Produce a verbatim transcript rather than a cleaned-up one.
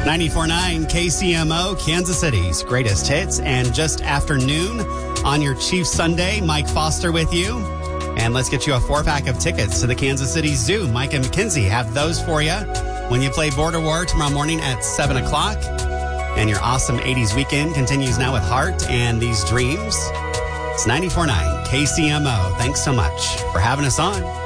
ninety-four point nine K C M O, Kansas City's greatest hits. And just after noon on your Chiefs Sunday, Mike Foster with you. And let's get you a four-pack of tickets to the Kansas City Zoo. Mike and McKenzie have those for you when you play Border War tomorrow morning at seven o'clock. And your awesome eighties weekend continues now with Heart and These Dreams. It's ninety-four point nine K C M O. Thanks so much for having us on.